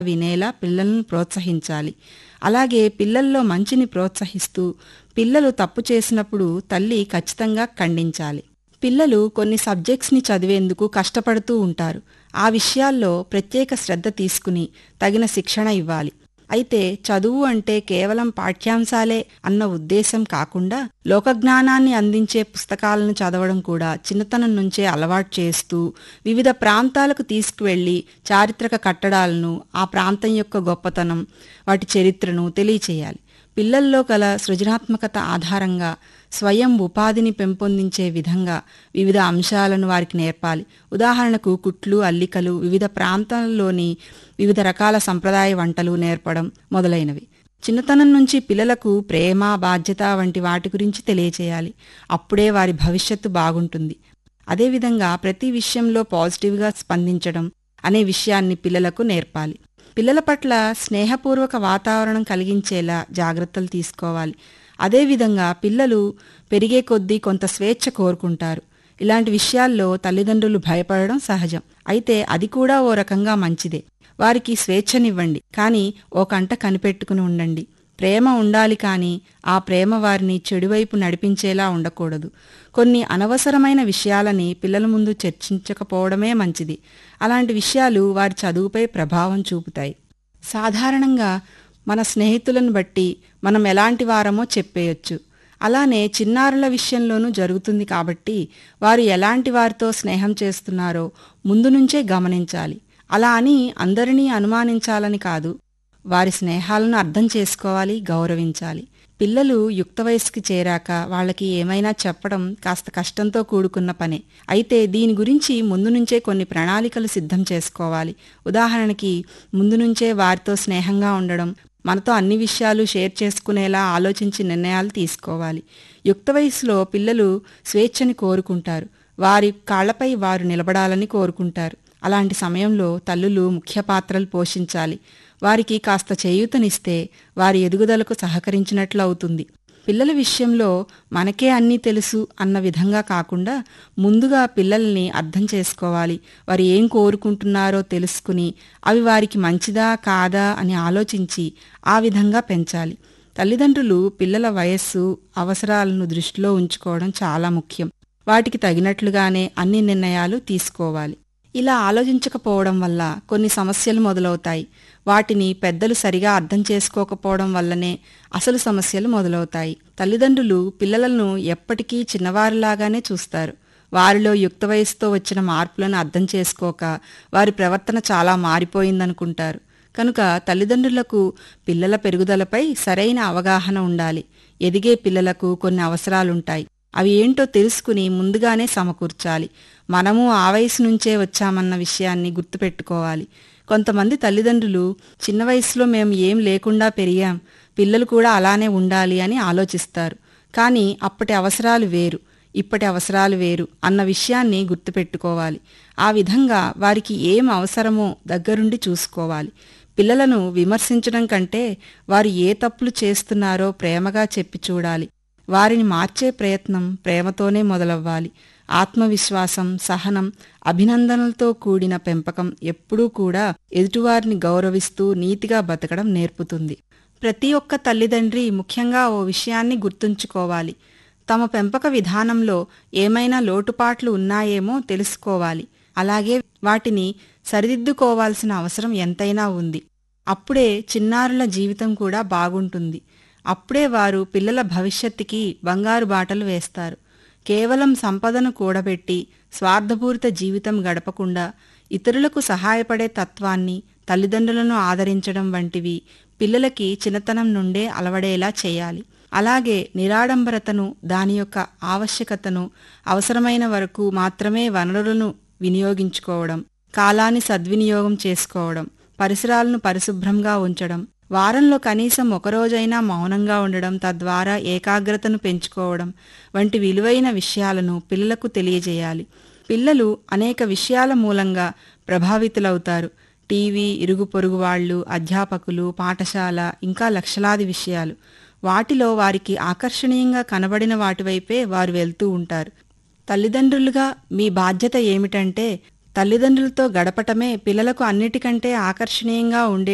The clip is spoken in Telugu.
వినేలా పిల్లలను ప్రోత్సహించాలి. అలాగే పిల్లల్లో మంచిని ప్రోత్సహిస్తూ పిల్లలు తప్పు చేసినప్పుడు తల్లి ఖచ్చితంగా ఖండించాలి. పిల్లలు కొన్ని సబ్జెక్ట్స్ని చదివేందుకు కష్టపడుతూ ఉంటారు. ఆ విషయాల్లో ప్రత్యేక శ్రద్ధ తీసుకుని తగిన శిక్షణ ఇవ్వాలి. అయితే చదువు అంటే కేవలం పాఠ్యాంశాలే అన్న ఉద్దేశం కాకుండా లోకజ్ఞానాన్ని అందించే పుస్తకాలను చదవడం కూడా చిన్నతనం నుంచే అలవాటు చేస్తూ వివిధ ప్రాంతాలకు తీసుకువెళ్లి చారిత్రక కట్టడాలను, ఆ ప్రాంతం యొక్క గొప్పతనం, వాటి చరిత్రను తెలియచేయాలి. పిల్లల్లో గల సృజనాత్మకత ఆధారంగా స్వయం ఉపాధిని పెంపొందించే విధంగా వివిధ అంశాలను వారికి నేర్పాలి. ఉదాహరణకు కుట్లు, అల్లికలు, వివిధ ప్రాంతాల్లోని వివిధ రకాల సంప్రదాయ వంటలు నేర్పడం మొదలైనవి. చిన్నతనం నుంచి పిల్లలకు ప్రేమ, బాధ్యత వంటి వాటి గురించి తెలియచేయాలి. అప్పుడే వారి భవిష్యత్తు బాగుంటుంది. అదేవిధంగా ప్రతి విషయంలో పాజిటివ్గా స్పందించడం అనే విషయాన్ని పిల్లలకు నేర్పాలి. పిల్లల పట్ల స్నేహపూర్వక వాతావరణం కలిగించేలా జాగ్రత్తలు తీసుకోవాలి. అదేవిధంగా పిల్లలు పెరిగే కొద్దీ కొంత స్వేచ్ఛ కోరుకుంటారు. ఇలాంటి విషయాల్లో తల్లిదండ్రులు భయపడడం సహజం. అయితే అది కూడా ఓ రకంగా మంచిదే. వారికి స్వేచ్ఛనివ్వండి, కానీ ఓ కంట కనిపెట్టుకుని ఉండండి. ప్రేమ ఉండాలి, కానీ ఆ ప్రేమ వారిని చెడువైపు నడిపించేలా ఉండకూడదు. కొన్ని అనవసరమైన విషయాలని పిల్లల ముందు చర్చించకపోవడమే మంచిది. అలాంటి విషయాలు వారి చదువుపై ప్రభావం చూపుతాయి. సాధారణంగా మన స్నేహితులను బట్టి మనం ఎలాంటి వారమో చెప్పేయొచ్చు. అలానే చిన్నారుల విషయంలోనూ జరుగుతుంది. కాబట్టి వారు ఎలాంటి వారితో స్నేహం చేస్తున్నారో ముందు నుంచే గమనించాలి. అలా అని అందరినీ అనుమానించాలని కాదు. వారి స్నేహాలను అర్థం చేసుకోవాలి, గౌరవించాలి. పిల్లలు యుక్త వయసుకి చేరాక వాళ్ళకి ఏమైనా చెప్పడం కాస్త కష్టంతో కూడుకున్న పనే. అయితే దీని గురించి ముందు నుంచే కొన్ని ప్రణాళికలు సిద్ధం చేసుకోవాలి. ఉదాహరణకి ముందు నుంచే వారితో స్నేహంగా ఉండడం, మనతో అన్ని విషయాలు షేర్ చేసుకునేలా ఆలోచించి నిర్ణయాలు తీసుకోవాలి. యుక్త వయసులో పిల్లలు స్వేచ్ఛని కోరుకుంటారు. వారి కాళ్లపై వారు నిలబడాలని కోరుకుంటారు. అలాంటి సమయంలో తల్లులు ముఖ్య పాత్రలు పోషించాలి. వారికి కాస్త చేయూతనిస్తే వారి ఎదుగుదలకు సహకరించినట్లు అవుతుంది. పిల్లల విషయంలో మనకే అన్నీ తెలుసు అన్న విధంగా కాకుండా ముందుగా పిల్లల్ని అర్థం చేసుకోవాలి. వారు ఏం కోరుకుంటున్నారో తెలుసుకుని అవి వారికి మంచిదా కాదా అని ఆలోచించి ఆ విధంగా పెంచాలి. తల్లిదండ్రులు పిల్లల వయస్సు, అవసరాలను దృష్టిలో ఉంచుకోవడం చాలా ముఖ్యం. వాటికి తగినట్లుగానే అన్ని నిర్ణయాలు తీసుకోవాలి. ఇలా ఆలోచించకపోవడం వల్ల కొన్ని సమస్యలు మొదలవుతాయి. వాటిని పెద్దలు సరిగా అర్థం చేసుకోకపోవడం వల్లనే అసలు సమస్యలు మొదలవుతాయి. తల్లిదండ్రులు పిల్లలను ఎప్పటికీ చిన్నవారిలాగానే చూస్తారు. వారిలో యుక్త వయసుతో వచ్చిన మార్పులను అర్థం చేసుకోక వారి ప్రవర్తన చాలా మారిపోయిందనుకుంటారు. కనుక తల్లిదండ్రులకు పిల్లల పెరుగుదలపై సరైన అవగాహన ఉండాలి. ఎదిగే పిల్లలకు కొన్ని అవసరాలుంటాయి. అవి ఏంటో తెలుసుకుని ముందుగానే సమకూర్చాలి. మనము ఆ వయసు నుంచే వచ్చామన్న విషయాన్ని గుర్తుపెట్టుకోవాలి. కొంతమంది తల్లిదండ్రులు చిన్న వయసులో మేము ఏం లేకుండా పెరిగాం, పిల్లలు కూడా అలానే ఉండాలి అని ఆలోచిస్తారు. కానీ అప్పటి అవసరాలు వేరు, ఇప్పటి అవసరాలు వేరు అన్న విషయాన్ని గుర్తుపెట్టుకోవాలి. ఆ విధంగా వారికి ఏం అవసరమో దగ్గరుండి చూసుకోవాలి. పిల్లలను విమర్శించడం కంటే వారు ఏ తప్పులు చేస్తున్నారో ప్రేమగా చెప్పి చూడాలి. వారిని మార్చే ప్రయత్నం ప్రేమతోనే మొదలవ్వాలి. ఆత్మవిశ్వాసం, సహనం, అభినందనలతో కూడిన పెంపకం ఎప్పుడూ కూడా ఎదుటివారిని గౌరవిస్తూ నీతిగా బతకడం నేర్పుతుంది. ప్రతి ఒక్క తల్లిదండ్రి ముఖ్యంగా ఓ విషయాన్ని గుర్తుంచుకోవాలి. తమ పెంపక విధానంలో ఏమైనా లోటుపాట్లు ఉన్నాయేమో తెలుసుకోవాలి. అలాగే వాటిని సరిదిద్దుకోవాల్సిన అవసరం ఎంతైనా ఉంది. అప్పుడే చిన్నారుల జీవితం కూడా బాగుంటుంది. అప్పుడే వారు పిల్లల భవిష్యత్తుకి బంగారు బాటలు వేస్తారు. కేవలం సంపదను కూడబెట్టి స్వార్థపూరిత జీవితం గడపకుండా ఇతరులకు సహాయపడే తత్వాన్ని, తల్లిదండ్రులను ఆదరించడం వంటివి పిల్లలకి చిన్నతనం నుండే అలవడేలా చేయాలి. అలాగే నిరాడంబరతను, దాని యొక్క ఆవశ్యకతను, అవసరమైన వరకు మాత్రమే వనరులను వినియోగించుకోవడం, కాలాన్ని సద్వినియోగం చేసుకోవడం, పరిసరాలను పరిశుభ్రంగా ఉంచడం, వారంలో కనీసం ఒకరోజైనా మౌనంగా ఉండడం, తద్వారా ఏకాగ్రతను పెంచుకోవడం వంటి విలువైన విషయాలను పిల్లలకు తెలియజేయాలి. పిల్లలు అనేక విషయాల మూలంగా ప్రభావితులవుతారు. టీవీ, ఇరుగు పొరుగు వాళ్ళు, అధ్యాపకులు, పాఠశాల, ఇంకా లక్షలాది విషయాలు. వాటిలో వారికి ఆకర్షణీయంగా కనబడిన వాటివైపే వారు వెళ్తూ ఉంటారు. తల్లిదండ్రులుగా మీ బాధ్యత ఏమిటంటే తల్లిదండ్రులతో గడపటమే పిల్లలకు అన్నిటికంటే ఆకర్షణీయంగా ఉండే